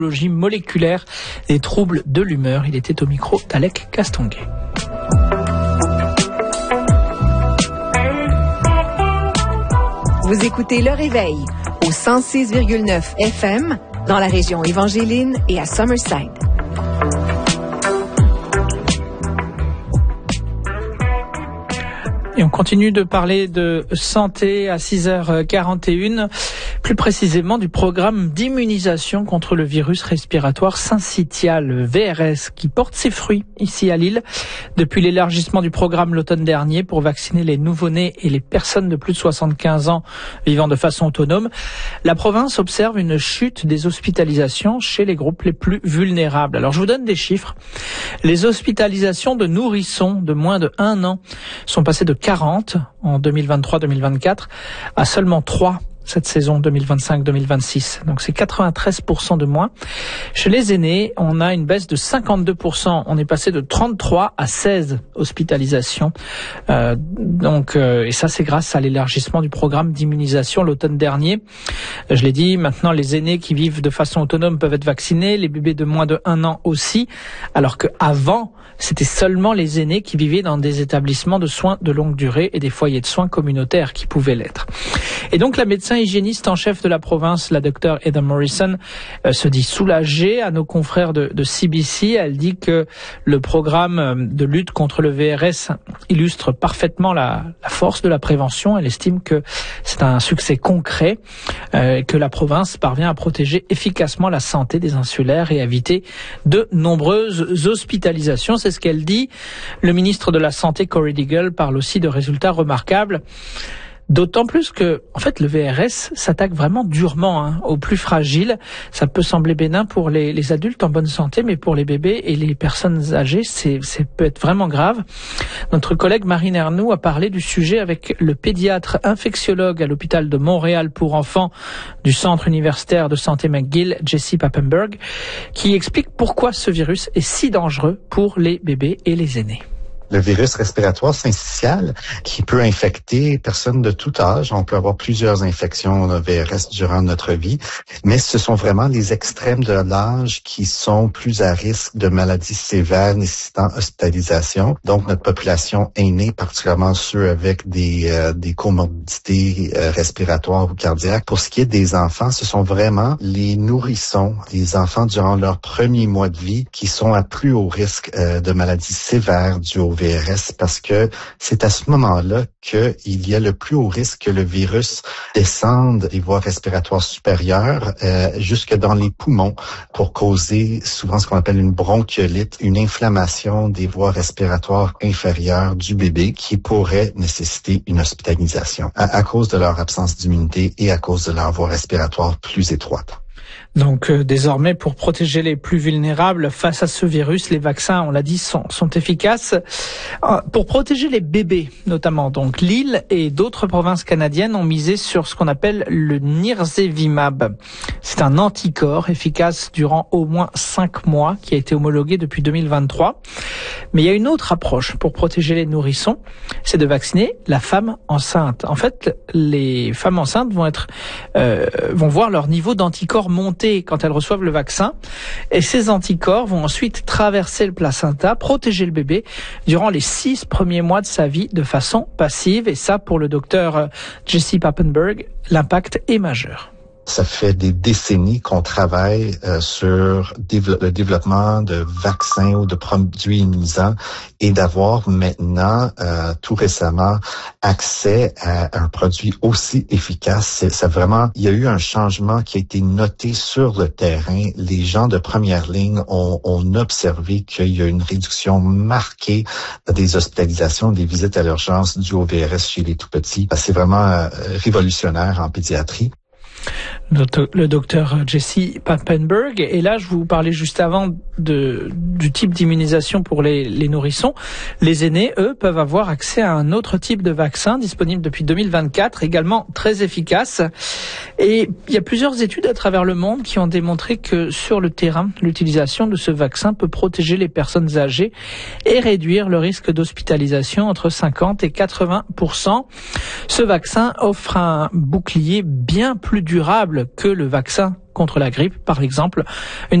moléculaire des troubles de l'humeur. Il était au micro d'Alec Castonguay. Vous écoutez Le Réveil au 106,9 FM dans la région Évangeline et à Summerside. Et on continue de parler de santé à 6h41, plus précisément du programme d'immunisation contre le virus respiratoire syncytial, le VRS, qui porte ses fruits ici à Lille depuis l'élargissement du programme l'automne dernier pour vacciner les nouveau-nés et les personnes de plus de 75 ans vivant de façon autonome. La province observe une chute des hospitalisations chez les groupes les plus vulnérables. Alors je vous donne des chiffres. Les hospitalisations de nourrissons de moins de 1 an sont passées de 40 en 2023-2024 à seulement 3 cette saison 2025-2026. Donc c'est 93% de moins. Chez les aînés, on a une baisse de 52%. On est passé de 33 à 16 hospitalisations. Et ça c'est grâce à l'élargissement du programme d'immunisation l'automne dernier. Je l'ai dit, maintenant les aînés qui vivent de façon autonome peuvent être vaccinés, les bébés de moins de 1 an aussi, alors qu'avant, c'était seulement les aînés qui vivaient dans des établissements de soins de longue durée et des foyers de soins communautaires qui pouvaient l'être. Et donc la médecin hygiéniste en chef de la province, la docteure Heather Morrison, se dit soulagée à nos confrères de CBC. Elle dit que le programme de lutte contre le VRS illustre parfaitement la force de la prévention. Elle estime que c'est un succès concret et que la province parvient à protéger efficacement la santé des insulaires et à éviter de nombreuses hospitalisations. C'est ce qu'elle dit. Le ministre de la Santé, Corey Deagle, parle aussi de résultats remarquables. D'autant plus que, en fait, le VRS s'attaque vraiment durement aux plus fragiles. Ça peut sembler bénin pour les adultes en bonne santé, mais pour les bébés et les personnes âgées, c'est peut être vraiment grave. Notre collègue Marine Ernoux a parlé du sujet avec le pédiatre infectiologue à l'hôpital de Montréal pour enfants du Centre universitaire de santé McGill, Jesse Papenburg, qui explique pourquoi ce virus est si dangereux pour les bébés et les aînés. Le virus respiratoire syncytial qui peut infecter personnes de tout âge. On peut avoir plusieurs infections de VRS durant notre vie, mais ce sont vraiment les extrêmes de l'âge qui sont plus à risque de maladies sévères nécessitant hospitalisation. Donc, notre population aînée, particulièrement ceux avec des comorbidités respiratoires ou cardiaques. Pour ce qui est des enfants, ce sont vraiment les nourrissons, les enfants durant leurs premiers mois de vie qui sont à plus haut risque de maladies sévères dues au VRS parce que c'est à ce moment-là qu'il y a le plus haut risque que le virus descende des voies respiratoires supérieures jusque dans les poumons pour causer souvent ce qu'on appelle une bronchiolite, une inflammation des voies respiratoires inférieures du bébé qui pourrait nécessiter une hospitalisation à cause de leur absence d'immunité et à cause de leur voie respiratoire plus étroite. Donc désormais, pour protéger les plus vulnérables face à ce virus, les vaccins, on l'a dit, sont efficaces. Pour protéger les bébés, notamment, donc Lille et d'autres provinces canadiennes ont misé sur ce qu'on appelle le Nirsevimab. C'est un anticorps efficace durant au moins 5 mois qui a été homologué depuis 2023. Mais il y a une autre approche pour protéger les nourrissons, c'est de vacciner la femme enceinte. En fait, les femmes enceintes vont voir leur niveau d'anticorps monter quand elles reçoivent le vaccin. Et ces anticorps vont ensuite traverser le placenta, protéger le bébé durant les 6 premiers mois de sa vie de façon passive. Et ça, pour le docteur Jesse Papenburg, l'impact est majeur. Ça fait des décennies qu'on travaille sur le développement de vaccins ou de produits immunisants et d'avoir maintenant, tout récemment, accès à un produit aussi efficace. Il y a eu un changement qui a été noté sur le terrain. Les gens de première ligne ont observé qu'il y a une réduction marquée des hospitalisations, des visites à l'urgence dues au VRS chez les tout-petits. C'est vraiment révolutionnaire en pédiatrie. Le docteur Jesse Papenburg. Et là, je vous parlais juste avant du type d'immunisation pour les nourrissons. Les aînés, eux, peuvent avoir accès à un autre type de vaccin disponible depuis 2024, également très efficace. Et il y a plusieurs études à travers le monde qui ont démontré que sur le terrain, l'utilisation de ce vaccin peut protéger les personnes âgées et réduire le risque d'hospitalisation entre 50 et 80%. Ce vaccin offre un bouclier bien plus durable que le vaccin contre la grippe, par exemple.